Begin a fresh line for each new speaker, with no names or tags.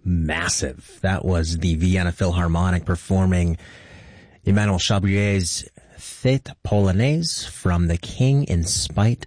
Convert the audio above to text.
massive. That was the Vienna Philharmonic performing Emmanuel Chabrier's Fête Polonaise from The King in Spite